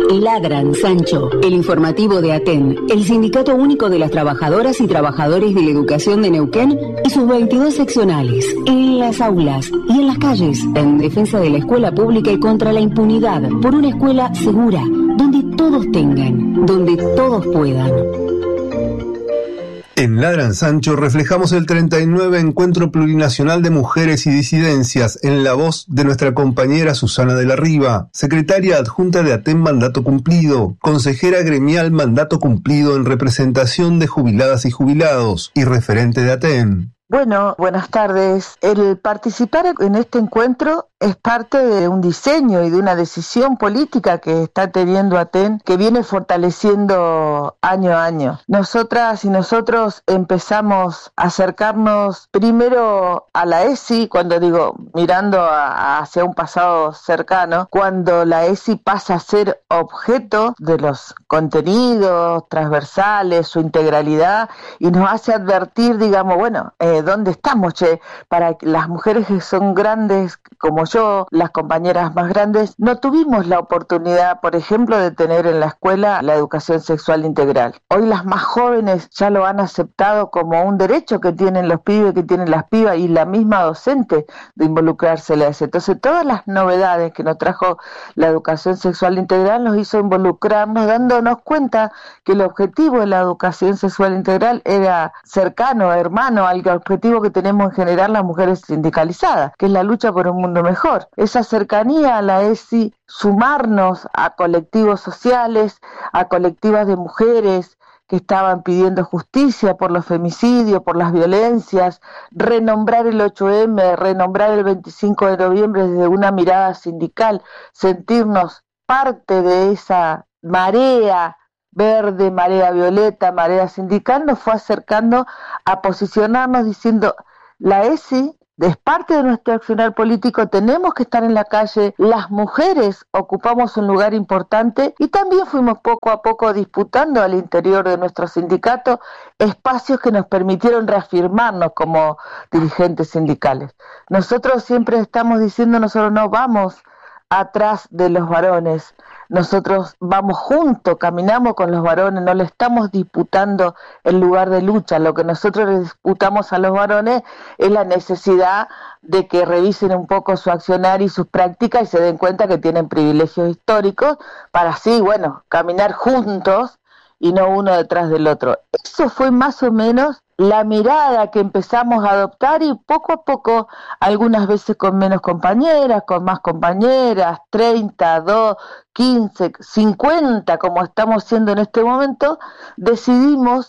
Ladran, Sancho, el informativo de ATEN, el Sindicato Único de las Trabajadoras y Trabajadores de la Educación de Neuquén y sus 22 seccionales, en las aulas y en las calles, en defensa de la escuela pública y contra la impunidad, por una escuela segura, donde todos tengan, donde todos puedan. En Ladran Sancho reflejamos el 39 Encuentro Plurinacional de Mujeres y Disidencias en la voz de nuestra compañera Susana de la Riva, secretaria adjunta de ATEN Mandato Cumplido, consejera gremial Mandato Cumplido en representación de jubiladas y jubilados y referente de ATEN. Bueno, buenas tardes. El participar en este encuentro es parte de un diseño y de una decisión política que está teniendo ATEN, que viene fortaleciendo año a año. Nosotras y nosotros empezamos a acercarnos primero a la ESI, cuando digo mirando hacia un pasado cercano, cuando la ESI pasa a ser objeto de los contenidos transversales, su integralidad, y nos hace advertir, digamos, bueno, ¿dónde estamos, para las mujeres que son grandes como yo, las compañeras más grandes, no tuvimos la oportunidad, por ejemplo, de tener en la escuela la educación sexual integral. Hoy las más jóvenes ya lo han aceptado como un derecho que tienen los pibes, que tienen las pibas y la misma docente de involucrarse en eso. Entonces, todas las novedades que nos trajo la educación sexual integral nos hizo involucrarnos, dándonos cuenta que el objetivo de la educación sexual integral era cercano, hermano, al objetivo que tenemos en general las mujeres sindicalizadas, que es la lucha por un mundo mejor. Esa cercanía a la ESI, sumarnos a colectivos sociales, a colectivas de mujeres que estaban pidiendo justicia por los femicidios, por las violencias, renombrar el 8M, renombrar el 25 de noviembre desde una mirada sindical, sentirnos parte de esa marea verde, marea violeta, marea sindical, nos fue acercando a posicionarnos diciendo, la ESI es parte de nuestro accionar político, tenemos que estar en la calle, las mujeres ocupamos un lugar importante y también fuimos poco a poco disputando al interior de nuestro sindicato espacios que nos permitieron reafirmarnos como dirigentes sindicales. Nosotros siempre estamos diciendo, nosotros no vamos atrás de los varones, nosotros vamos juntos, caminamos con los varones, no le estamos disputando el lugar de lucha. Lo que nosotros le disputamos a los varones es la necesidad de que revisen un poco su accionar y sus prácticas y se den cuenta que tienen privilegios históricos para así, bueno, caminar juntos y no uno detrás del otro. Eso fue más o menos la mirada que empezamos a adoptar y poco a poco, algunas veces con menos compañeras, con más compañeras, 30, 2, 15, 50, como estamos haciendo en este momento, decidimos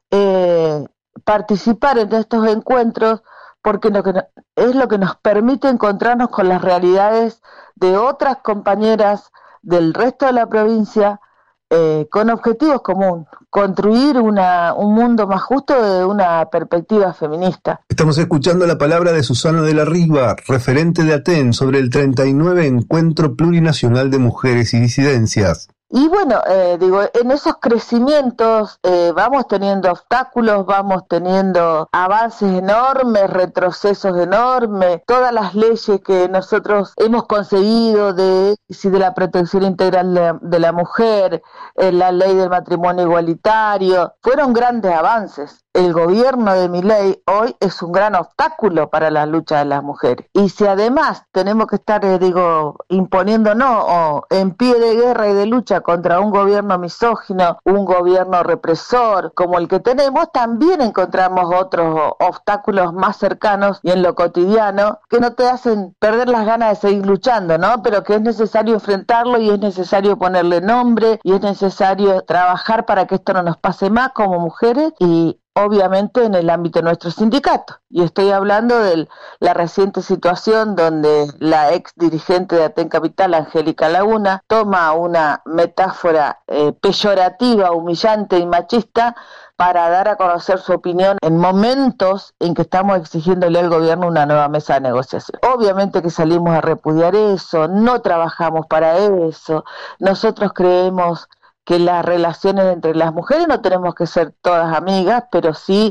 participar en estos encuentros porque es lo que nos permite encontrarnos con las realidades de otras compañeras del resto de la provincia, con objetivos comunes, construir un mundo más justo desde una perspectiva feminista. Estamos escuchando la palabra de Susana de la Riva, referente de ATEN, sobre el 39 Encuentro Plurinacional de Mujeres y Disidencias. Y bueno, en esos crecimientos vamos teniendo obstáculos, vamos teniendo avances enormes, retrocesos enormes, todas las leyes que nosotros hemos conseguido de la protección integral de la mujer, la ley del matrimonio igualitario, fueron grandes avances. El gobierno de Milei hoy es un gran obstáculo para la lucha de las mujeres. Y si además tenemos que estar, imponiéndonos en pie de guerra y de lucha contra un gobierno misógino, un gobierno represor como el que tenemos, también encontramos otros obstáculos más cercanos y en lo cotidiano que no te hacen perder las ganas de seguir luchando, ¿no? Pero que es necesario enfrentarlo y es necesario ponerle nombre y es necesario trabajar para que esto no nos pase más como mujeres y obviamente en el ámbito de nuestro sindicato. Y estoy hablando de la reciente situación donde la ex dirigente de ATEN Capital, Angélica Laguna, toma una metáfora peyorativa, humillante y machista para dar a conocer su opinión en momentos en que estamos exigiéndole al gobierno una nueva mesa de negociación. Obviamente que salimos a repudiar eso, no trabajamos para eso, nosotros creemos que las relaciones entre las mujeres no tenemos que ser todas amigas, pero sí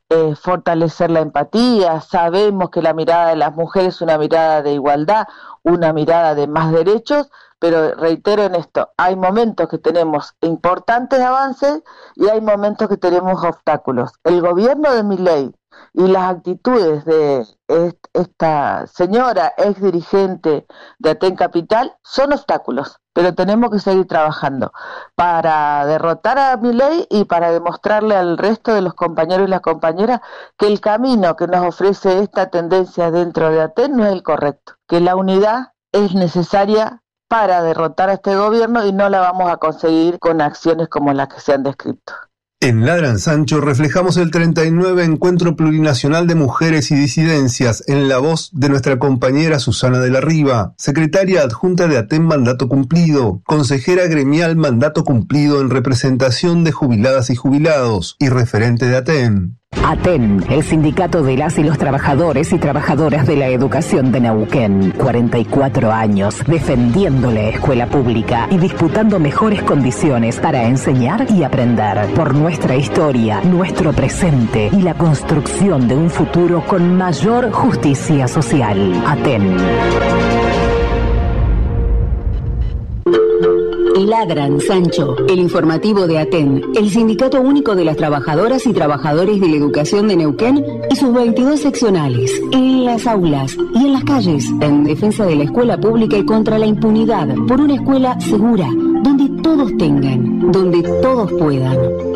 fortalecer la empatía. Sabemos que la mirada de las mujeres es una mirada de igualdad, una mirada de más derechos, pero reitero en esto, hay momentos que tenemos importantes avances y hay momentos que tenemos obstáculos. El gobierno de Milei y las actitudes de esta señora ex dirigente de Aten Capital son obstáculos, pero tenemos que seguir trabajando para derrotar a Milei y para demostrarle al resto de los compañeros y las compañeras que el camino que nos ofrece esta tendencia dentro de Aten no es el correcto, que la unidad es necesaria para derrotar a este gobierno y no la vamos a conseguir con acciones como las que se han descrito. En Ladran Sancho reflejamos el 39 Encuentro Plurinacional de Mujeres y Disidencias en la voz de nuestra compañera Susana de la Riva, secretaria adjunta de Aten Mandato Cumplido, consejera gremial Mandato Cumplido en representación de jubiladas y jubilados y referente de Aten. Aten, el sindicato de las y los trabajadores y trabajadoras de la educación de Neuquén. 44 años defendiendo la escuela pública y disputando mejores condiciones para enseñar y aprender. Por nuestra historia, nuestro presente y la construcción de un futuro con mayor justicia social. Aten. Ladran Sancho, el informativo de Aten, el Sindicato Único de las Trabajadoras y Trabajadores de la Educación de Neuquén y sus 22 seccionales, en las aulas y en las calles, en defensa de la escuela pública y contra la impunidad, por una escuela segura, donde todos tengan, donde todos puedan.